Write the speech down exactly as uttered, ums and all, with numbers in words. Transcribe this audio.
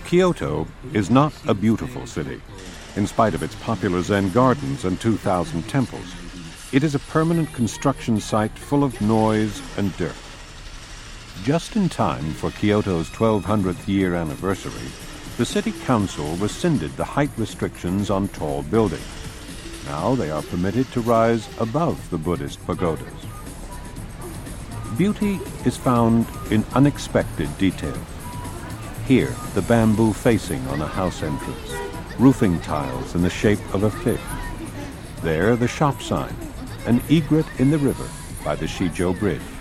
Kyoto is not a beautiful city. In spite of its popular Zen gardens and two thousand temples, it is a permanent construction site full of noise and dirt. Just in time for Kyoto's twelve hundredth year anniversary, the city council rescinded the height restrictions on tall buildings. Now they are permitted to rise above the Buddhist pagodas. Beauty is found in unexpected details. Here, the bamboo facing on a house entrance, roofing tiles in the shape of a fish. There, the shop sign, an egret in the river by the Shijo Bridge.